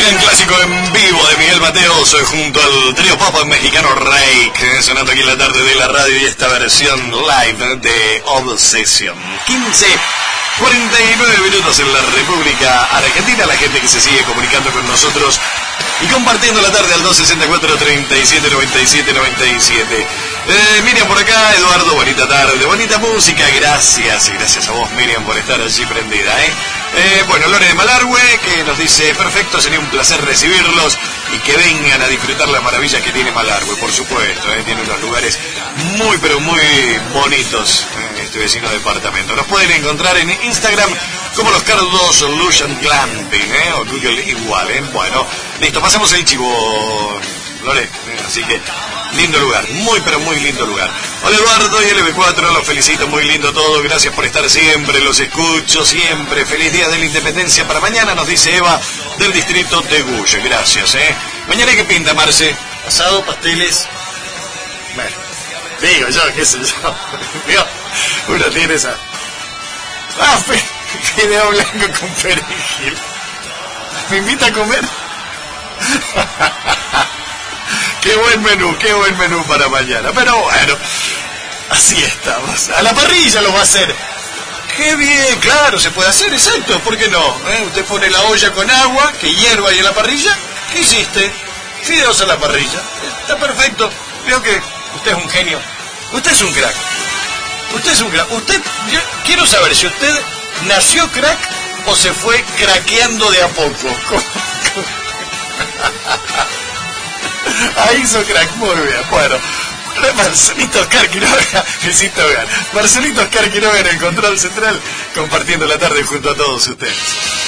gran clásico en vivo de Miguel Mateos junto al trío pop mexicano Rake, sonando aquí en la tarde de la radio y esta versión live de Obsession. 49 minutos en la República Argentina, la gente que se sigue comunicando con nosotros y compartiendo la tarde al 264 37 97 97. Miriam por acá, Eduardo, bonita tarde, bonita música, gracias a vos, Miriam, por estar allí prendida, bueno, Lore de Malargüe, que nos dice, perfecto, sería un placer recibirlos y que vengan a disfrutar las maravillas que tiene Malargüe, por supuesto, tiene unos lugares muy, pero muy bonitos, este vecino departamento. Nos pueden encontrar en Instagram como Los Cardos Solution Glamping, o Google igual, Bueno, listo, pasamos el chivo, Lore, así que lindo lugar, muy pero muy lindo lugar. Hola Eduardo y LB4, los felicito, muy lindo todo, gracias por estar siempre, los escucho siempre. Feliz día de la Independencia para mañana, nos dice Eva del distrito de Gulle, gracias, Mañana ¿qué pinta, Marce? Asado, pasteles. Bueno, digo yo, qué sé yo. Digo, uno tiene esa... fideo blanco con perejil. ¿Me invita a comer? Qué buen menú para mañana. Pero bueno, así estamos. A la parrilla lo va a hacer. Qué bien, claro, se puede hacer, exacto. ¿Por qué no? Usted pone la olla con agua, que hierva ahí en la parrilla. ¿Qué hiciste? Fideos a la parrilla. Está perfecto. Creo que usted es un genio. Usted es un crack. Yo quiero saber si usted nació crack o se fue craqueando de a poco. Ahí hizo crack, muy bien. Bueno, Marcelito Oscar Quiroga, necesito ver. Marcelito Oscar Quiroga en el control central, compartiendo la tarde junto a todos ustedes.